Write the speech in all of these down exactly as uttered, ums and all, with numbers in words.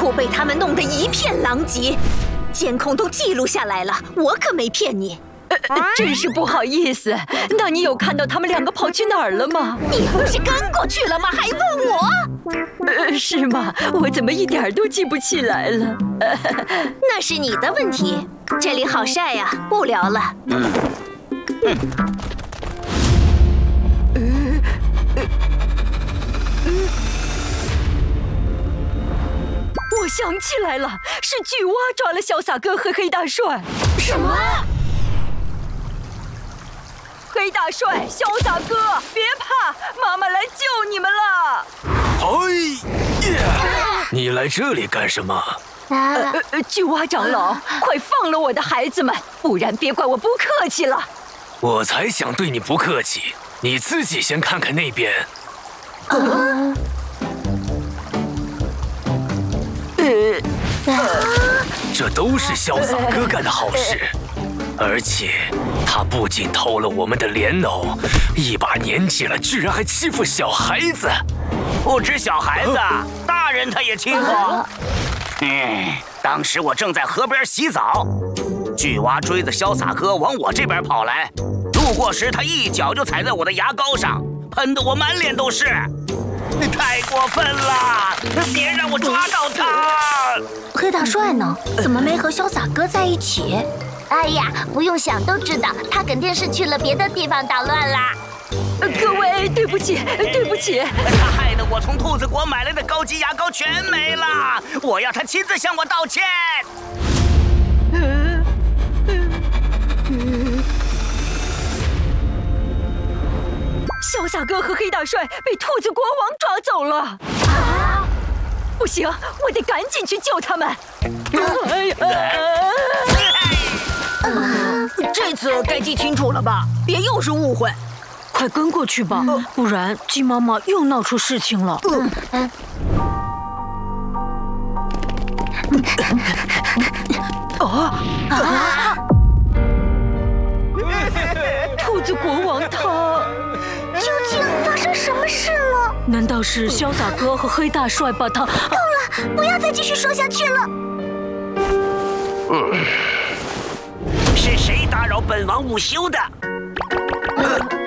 部被他们弄得一片狼藉，监控都记录下来了，我可没骗你。 呃，真是不好意思。那你有看到他们两个跑去哪儿了吗？ 你不是跟过去了吗？还问我？ 呃，是吗？我怎么一点都记不起来了？呃、 那是你的问题。这里好晒呀、啊，不聊了。嗯。嗯呃呃呃、我想起来了，是巨蛙抓了潇洒哥和黑大帅。 什么？ 黑大帅，潇洒哥，别怕，妈妈来救你们了！ 哎呀，你来这里干什么？ 呃呃，巨蛙长老，快放了我的孩子们，不然别怪我不客气了。 我才想对你不客气，你自己先看看那边。 啊、呃， 这都是潇洒哥干的好事。而且，他不仅偷了我们的莲藕，一把年纪了，居然还欺负小孩子。 不止小孩子，大人他也欺负。嗯，当时我正在河边洗澡，巨蛙追着潇洒哥往我这边跑来，路过时他一脚就踩在我的牙膏上，喷得我满脸都是。太过分了！别让我抓到他。 黑大帅呢？怎么没和潇洒哥在一起？哎呀，不用想都知道，他肯定是去了别的地方捣乱啦。 各位，对不起，对不起， 他害得我从兔子国买来的高级牙膏全没了，我要他亲自向我道歉。嗯嗯嗯、潇洒哥和黑大帅被兔子国王抓走了。啊！不行，我得赶紧去救他们。哎呀！ 这次该记清楚了吧？别又是误会。 快跟过去吧，嗯、不然鸡妈妈又闹出事情了。嗯嗯。 哦啊！兔子国王他究竟发生什么事了？ 难道是潇洒哥和黑大帅把他……够了，不要再继续说下去了。 嗯。是谁打扰本王午休的？ 呃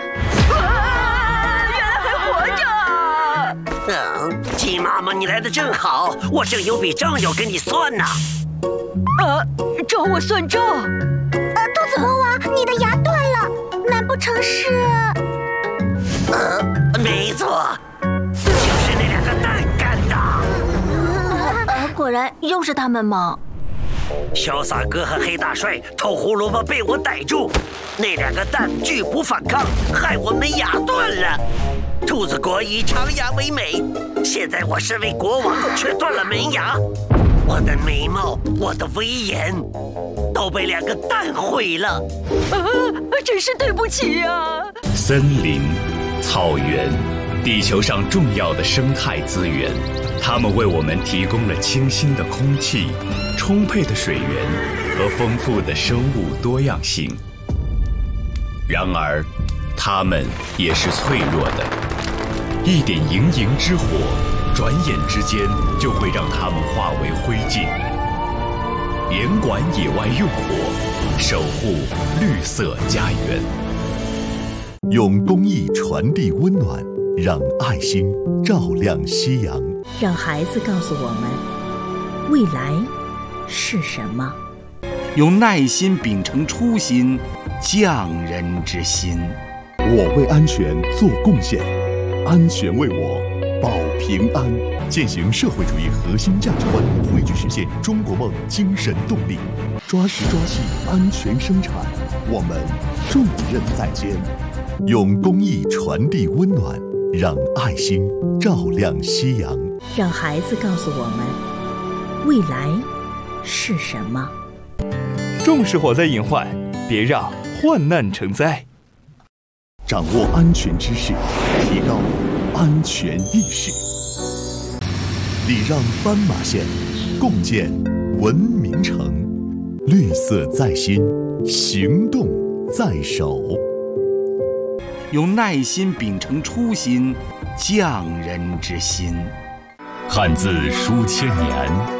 啊、原来还活着！ 嗯，鸡妈妈，你来的正好，我正有笔账要跟你算呢。 啊，找我算账？ 呃，兔子国王，你的牙断了，难不成是…… 呃，没错，就是那两个蛋干的。 呃，果然又是他们吗？ 潇洒哥和黑大帅偷胡萝卜被我逮住，那两个蛋拒不反抗，害我们牙断了。兔子国以长牙为美，现在我身为国王却断了门牙，我的美貌，我的威严，都被两个蛋毁了。 啊，真是对不起呀！ 森林、草原，地球上重要的生态资源，它们为我们提供了清新的空气、充沛的水源和丰富的生物多样性。然而，它们也是脆弱的，一点盈盈之火，转眼之间就会让它们化为灰烬。严管野外用火，守护绿色家园。 用公益传递温暖，让爱心照亮夕阳。 让孩子告诉我们，未来是什么？ 用耐心秉承初心，匠人之心。 我为安全做贡献，安全为我保平安。践行社会主义核心价值观，汇聚实现中国梦精神动力。抓实抓细，安全生产，我们重任在肩。用公益传递温暖，让爱心照亮夕阳。 让孩子告诉我们，未来是什么？ 重视火灾隐患，别让患难成灾。 掌握安全知识，提高安全意识。礼让斑马线，共建文明城。绿色在心，行动在手。 用耐心秉承初心，匠人之心。 汉字书千年，